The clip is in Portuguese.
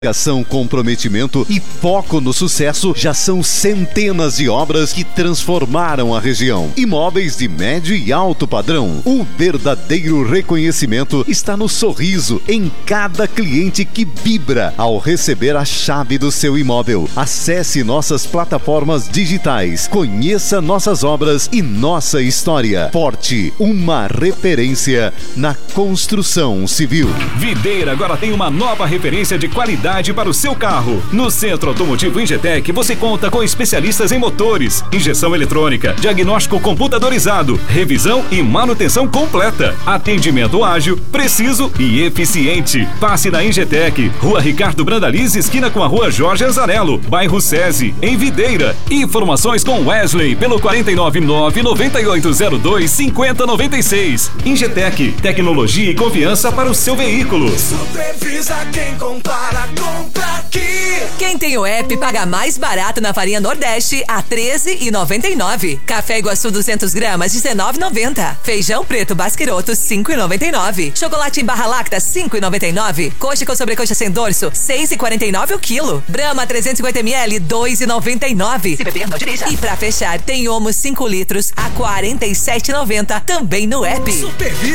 Comprometimento e foco no sucesso, já são centenas de obras que transformaram a região. Imóveis de médio e alto padrão. O verdadeiro reconhecimento está no sorriso em cada cliente que vibra ao receber a chave do seu imóvel. Acesse nossas plataformas digitais, conheça nossas obras e nossa história. Forte, uma referência na construção civil. Videira agora tem uma nova referência de qualidade para o seu carro. No Centro Automotivo Ingetec você conta com especialistas em motores, injeção eletrônica, diagnóstico computadorizado, revisão e manutenção completa. Atendimento ágil, preciso e eficiente. Passe na Ingetec, Rua Ricardo Brandalize, esquina com a Rua Jorge Anzarello, bairro SESI, em Videira. Informações com Wesley pelo 499-9802-5096. Ingetec, tecnologia e confiança para o seu veículo. Supervisa quem compara, compra aqui. Quem tem o app paga mais barato na farinha Nordeste a R$ 13,99. Café Iguaçu 200 gramas, R$ 19,90. Feijão preto Basquiroto, R$ 5,99. Chocolate em barra lacta, R$ 5,99. Coxa com sobrecoxa sem dorso, R$ 6,49 o quilo. Brahma 350 ml, R$ 2,99. Se beber, não dirija. E pra fechar, tem Omo 5 litros a R$ 47,90 também no app. Supervisa.